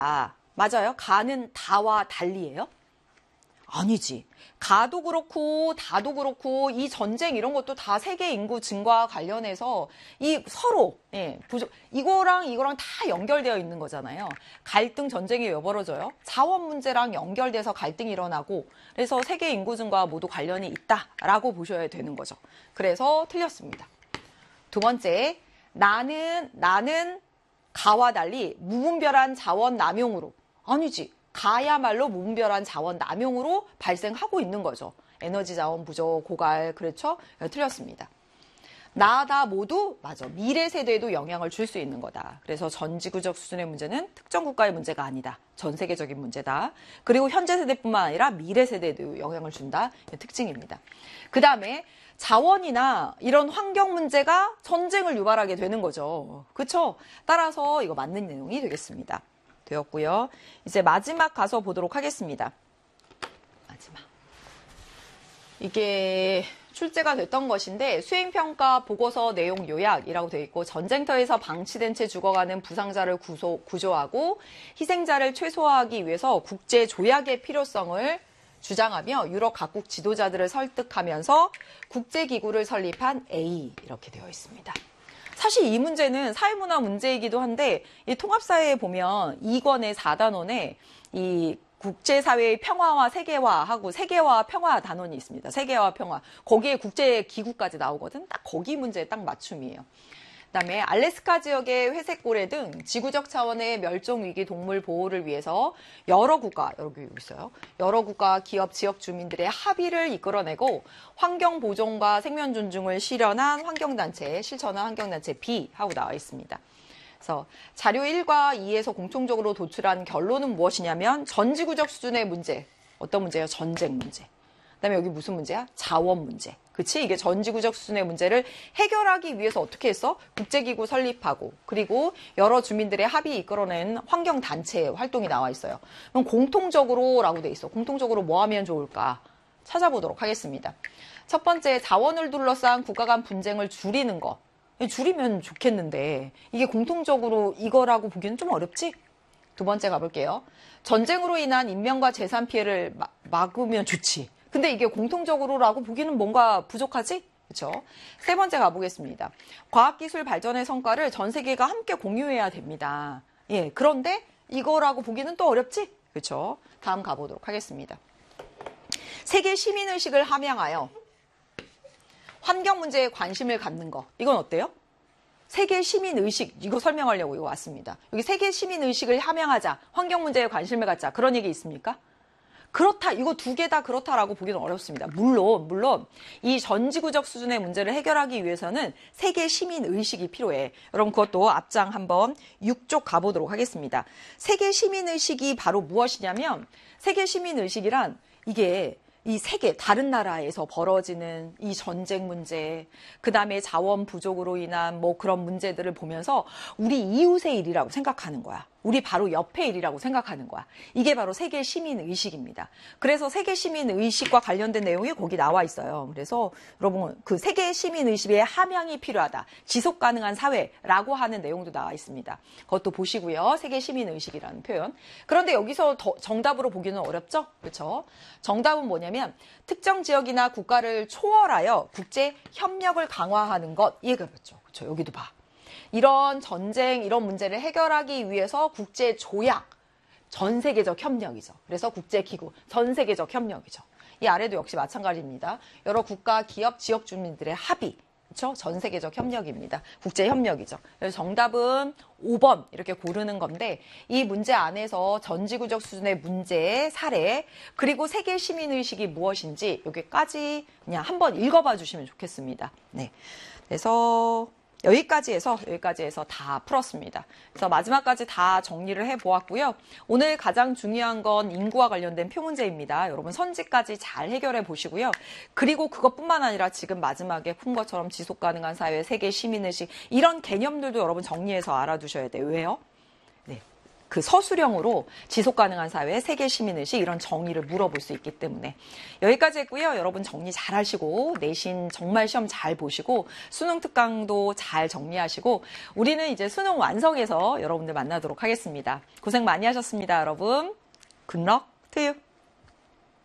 맞아요? 가는 다와 달리예요? 아니지. 가도 그렇고 다도 그렇고 이 전쟁 이런 것도 다 세계 인구 증가와 관련해서 이 서로 이거랑 다 연결되어 있는 거잖아요. 갈등 전쟁이 왜 벌어져요? 자원 문제랑 연결돼서 갈등이 일어나고 그래서 세계 인구 증가와 모두 관련이 있다라고 보셔야 되는 거죠. 그래서 틀렸습니다. 두 번째, 나는 가와 달리 무분별한 자원 남용으로 아니지. 가야말로 무분별한 자원 남용으로 발생하고 있는 거죠. 에너지 자원 부족, 고갈, 그렇죠? 틀렸습니다. 나 모두 맞아. 미래 세대에도 영향을 줄 수 있는 거다. 그래서 전지구적 수준의 문제는 특정 국가의 문제가 아니다. 전 세계적인 문제다. 그리고 현재 세대뿐만 아니라 미래 세대에도 영향을 준다. 특징입니다. 그 다음에 자원이나 이런 환경 문제가 전쟁을 유발하게 되는 거죠. 그렇죠? 따라서 이거 맞는 내용이 되겠습니다. 되었고요. 이제 마지막 가서 보도록 하겠습니다. 마지막. 이게 출제가 됐던 것인데 수행평가 보고서 내용 요약이라고 되어 있고 전쟁터에서 방치된 채 죽어가는 부상자를 구조하고 희생자를 최소화하기 위해서 국제 조약의 필요성을 주장하며 유럽 각국 지도자들을 설득하면서 국제기구를 설립한 A 이렇게 되어 있습니다. 사실 이 문제는 사회문화 문제이기도 한데 이 통합사회에 보면 2권의 4단원에 이 국제사회의 평화와 세계화하고 세계화 평화 단원이 있습니다. 세계화 평화. 거기에 국제기구까지 나오거든. 딱 거기 문제에 딱 맞춤이에요. 그다음에 알래스카 지역의 회색고래 등 지구적 차원의 멸종위기 동물 보호를 위해서 여러 국가, 여기 있어요. 여러 국가, 기업, 지역 주민들의 합의를 이끌어내고 환경 보존과 생명 존중을 실천한 환경단체 B 하고 나와 있습니다. 그래서 자료 1과 2에서 공통적으로 도출한 결론은 무엇이냐면 전지구적 수준의 문제, 어떤 문제예요? 전쟁 문제. 그다음에 여기 무슨 문제야? 자원 문제. 그치? 이게 전지구적 수준의 문제를 해결하기 위해서 어떻게 했어? 국제기구 설립하고 그리고 여러 주민들의 합의 이끌어낸 환경단체 활동이 나와 있어요. 그럼 공통적으로라고 돼 있어. 공통적으로 뭐 하면 좋을까? 찾아보도록 하겠습니다. 첫 번째, 자원을 둘러싼 국가 간 분쟁을 줄이는 거. 줄이면 좋겠는데 이게 공통적으로 이거라고 보기는 좀 어렵지? 두 번째 가볼게요. 전쟁으로 인한 인명과 재산 피해를 막으면 좋지. 근데 이게 공통적으로라고 보기는 뭔가 부족하지? 그렇죠? 세 번째 가보겠습니다. 과학기술 발전의 성과를 전 세계가 함께 공유해야 됩니다. 예, 그런데 이거라고 보기는 또 어렵지? 그렇죠? 다음 가보도록 하겠습니다. 세계 시민의식을 함양하여 환경 문제에 관심을 갖는 거. 이건 어때요? 세계 시민의식, 이거 설명하려고 이거 왔습니다. 여기 세계 시민의식을 함양하자, 환경 문제에 관심을 갖자. 그런 얘기 있습니까? 그렇다, 이거 두 개 다 그렇다라고 보기는 어렵습니다. 물론 이 전지구적 수준의 문제를 해결하기 위해서는 세계 시민 의식이 필요해. 여러분 그것도 앞장 한번 6쪽 가보도록 하겠습니다. 세계 시민 의식이 바로 무엇이냐면 세계 시민 의식이란 이게 이 세계 다른 나라에서 벌어지는 이 전쟁 문제, 그 다음에 자원 부족으로 인한 뭐 그런 문제들을 보면서 우리 이웃의 일이라고 생각하는 거야. 우리 바로 옆의 일이라고 생각하는 거야. 이게 바로 세계 시민 의식입니다. 그래서 세계 시민 의식과 관련된 내용이 거기 나와 있어요. 그래서 여러분 그 세계 시민 의식의 함양이 필요하다. 지속 가능한 사회라고 하는 내용도 나와 있습니다. 그것도 보시고요. 세계 시민 의식이라는 표현. 그런데 여기서 정답으로 보기는 어렵죠? 그렇죠? 정답은 뭐냐면 특정 지역이나 국가를 초월하여 국제 협력을 강화하는 것. 이해가 됐죠? 그렇죠? 여기도 봐. 이런 전쟁, 이런 문제를 해결하기 위해서 국제 조약, 전 세계적 협력이죠. 그래서 국제기구, 전 세계적 협력이죠. 이 아래도 역시 마찬가지입니다. 여러 국가, 기업, 지역 주민들의 합의, 그렇죠? 전 세계적 협력입니다. 국제 협력이죠. 그래서 정답은 5번 이렇게 고르는 건데 이 문제 안에서 전지구적 수준의 문제의 사례 그리고 세계 시민의식이 무엇인지 여기까지 그냥 한번 읽어봐 주시면 좋겠습니다. 네, 그래서 여기까지 해서 다 풀었습니다. 그래서 마지막까지 다 정리를 해보았고요. 오늘 가장 중요한 건 인구와 관련된 표 문제입니다. 여러분 선지까지 잘 해결해 보시고요. 그리고 그것뿐만 아니라 지금 마지막에 푼 것처럼 지속가능한 사회, 세계 시민의식 이런 개념들도 여러분 정리해서 알아두셔야 돼요. 왜요? 네. 그 서술형으로 지속 가능한 사회, 세계 시민의식 이런 정의를 물어볼 수 있기 때문에 여기까지 했고요. 여러분 정리 잘 하시고 내신 정말 시험 잘 보시고 수능 특강도 잘 정리하시고 우리는 이제 수능 완성해서 여러분들 만나도록 하겠습니다. 고생 많이 하셨습니다, 여러분. Good luck to you.